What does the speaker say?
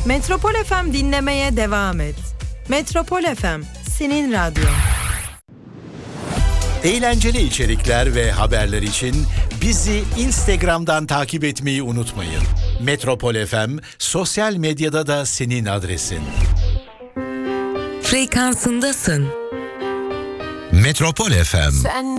Metropol FM dinlemeye devam et. Metropol FM, senin radyon. Eğlenceli içerikler ve haberler için bizi Instagram'dan takip etmeyi unutmayın. Metropol FM sosyal medyada da senin adresin. Frekansındasın. Metropol FM. Sen